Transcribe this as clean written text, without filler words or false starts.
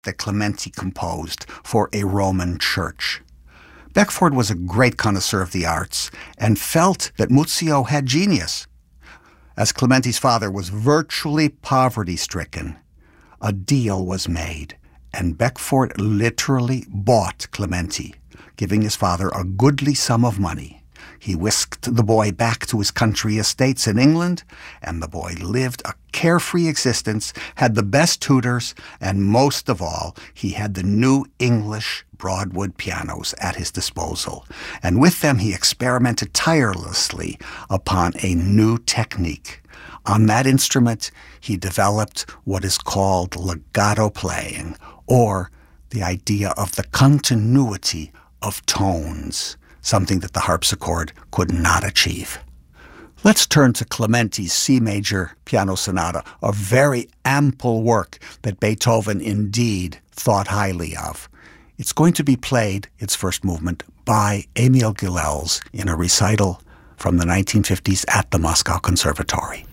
that Clementi composed for a Roman church. Beckford was a great connoisseur of the arts and felt that Muzio had genius. As Clementi's father was virtually poverty-stricken, a deal was made, and Beckford literally bought Clementi, giving his father a goodly sum of money. He whisked the boy back to his country estates in England, and the boy lived a carefree existence, had the best tutors, and most of all, he had the new English Broadwood pianos at his disposal. And with them, he experimented tirelessly upon a new technique. On that instrument, he developed what is called legato playing, or the idea of the continuity of tones, something that the harpsichord could not achieve. Let's turn to Clementi's C major piano sonata, a very ample work that Beethoven indeed thought highly of. It's going to be played, its first movement, by Emil Gilels in a recital from the 1950s at the Moscow Conservatory.